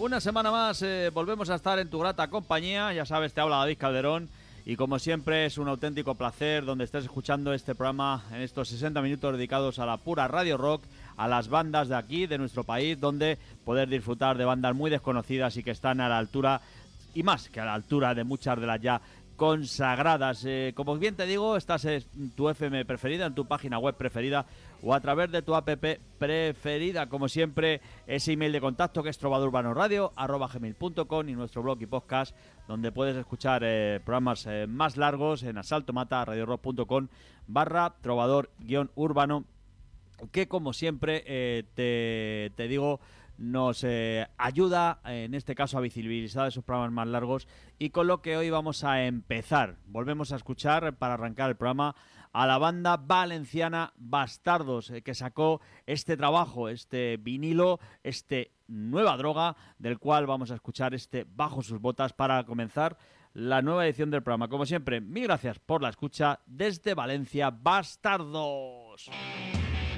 Una semana más volvemos a estar en tu grata compañía. Ya sabes, te habla David Calderón. Y como siempre es un auténtico placer donde estés escuchando este programa en estos 60 minutos dedicados a la pura radio rock, a las bandas de aquí, de nuestro país, donde poder disfrutar de bandas muy desconocidas y que están a la altura, y más que a la altura de muchas de las ya consagradas. Como bien te digo, estás en tu FM preferida, en tu página web preferida o a través de tu app preferida. Como siempre, ese email de contacto que es trovadurbanoradio@gmail.com y nuestro blog y podcast donde puedes escuchar programas más largos en asaltomata.radiorock.com/trovador-urbano, que como siempre te digo nos ayuda en este caso a visibilizar esos programas más largos, y con lo que hoy vamos a empezar. Volvemos a escuchar para arrancar el programa a la banda valenciana Bastardos, que sacó este trabajo, este vinilo, este Nueva Droga, del cual vamos a escuchar este Bajo sus botas para comenzar la nueva edición del programa. Como siempre, mil gracias por la escucha desde Valencia, Bastardos.